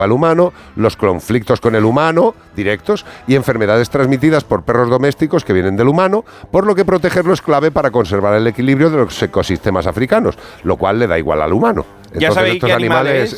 al humano, los conflictos con el humano directos y enfermedades transmitidas por perros domésticos que vienen del humano, por lo que protegerlo es clave para conservar el equilibrio de los ecosistemas africanos, lo cual le da igual al humano. Ya Entonces sabéis estos qué animales